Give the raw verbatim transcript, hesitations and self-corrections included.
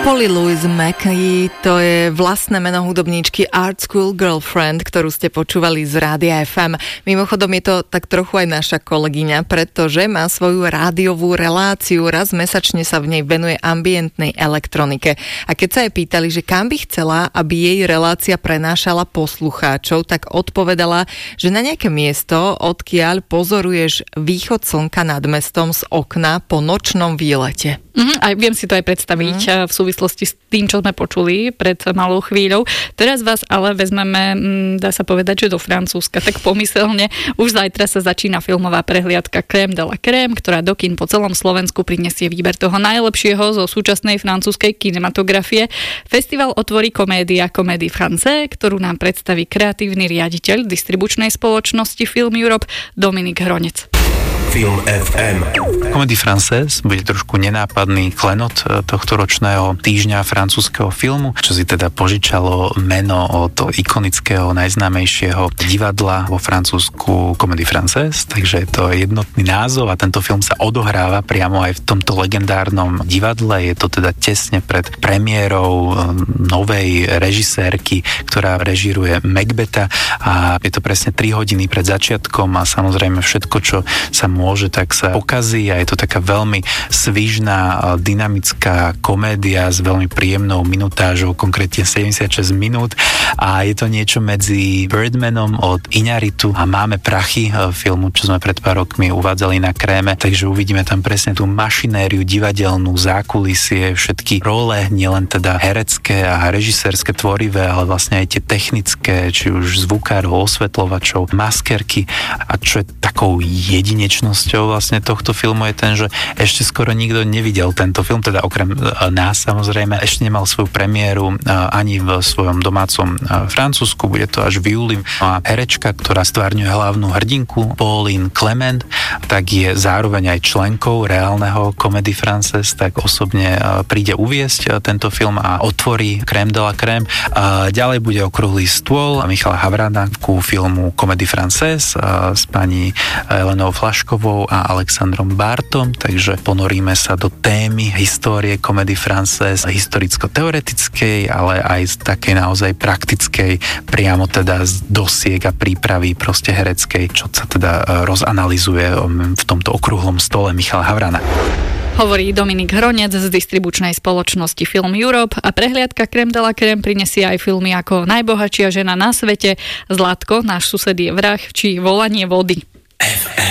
Polly Louise McKee, to je vlastné meno hudobníčky Art School Girlfriend, ktorú ste počúvali z Rádia ef em. Mimochodom je to tak trochu aj naša kolegyňa, pretože má svoju rádiovú reláciu, raz mesačne sa v nej venuje ambientnej elektronike. A keď sa jej pýtali, že kam by chcela, aby jej relácia prenášala poslucháčov, tak odpovedala, že na nejaké miesto, odkiaľ pozoruješ východ slnka nad mestom z okna po nočnom výlete. Mm, a viem si to aj predstaviť mm. v súvislosti s tým, čo sme počuli pred malou chvíľou. Teraz vás ale vezmeme, dá sa povedať, že do Francúzska, tak pomyselne. Už zajtra sa začína filmová prehliadka Crème de la Crème, ktorá do kín po celom Slovensku prinesie výber toho najlepšieho zo súčasnej francúzskej kinematografie. Festival otvorí komédia Comédie Française, ktorú nám predstaví kreatívny riaditeľ distribučnej spoločnosti Film Europe Dominik Hronec. Film ef em. Comédie Française bude trošku nenápadný klenot tohto ročného týždňa francúzskeho filmu, čo si teda požičalo meno od ikonického, najznámejšieho divadla vo Francúzsku Comédie Française, takže je to jednotný názov a tento film sa odohráva priamo aj v tomto legendárnom divadle. Je to teda tesne pred premiérou novej režisérky, ktorá režíruje Macbetha a je to presne tri hodiny pred začiatkom a samozrejme všetko, čo sa môže, tak sa pokazí a je to taká veľmi svižná, dynamická komédia s veľmi príjemnou minutážou, konkrétne sedemdesiatšesť minút a je to niečo medzi Birdmanom od Iñárritu a Máme prachy filmu, čo sme pred pár rokmi uvádzali na Kréme, takže uvidíme tam presne tú mašinériu divadelnú, zákulisie, všetky role, nielen teda herecké a režisérske tvorivé, ale vlastne aj tie technické, či už zvukárov, osvetľovačov, maskerky a čo je takou jedinečnou vlastne tohto filmu je ten, že ešte skoro nikto nevidel tento film, teda okrem nás samozrejme, ešte nemal svoju premiéru ani v svojom domácom Francúzsku, bude to až v júli. A herečka, ktorá stvárňuje hlavnú hrdinku, Pauline Clement, tak je zároveň aj členkou reálneho Comédie Française, tak osobne príde uviesť tento film a otvorí Crème de la Crème. A ďalej bude okrúhly stôl Michala Havrana ku filmu Comédie Française s pani Elenou Flaškovou a Alexandrom Bartom, takže ponoríme sa do témy histórie Comédie Française, historicko-teoretickej, ale aj z takej naozaj praktickej, priamo teda z dosiek a prípravy proste hereckej, čo sa teda rozanalizuje v tomto okrúhlom stole Michala Havrana. Hovorí Dominik Hronec z distribučnej spoločnosti Film Europe a prehliadka Crème de la Crème prinesie aj filmy ako Najbohatšia žena na svete, Zlatko, náš sused je vrah či Volanie vody.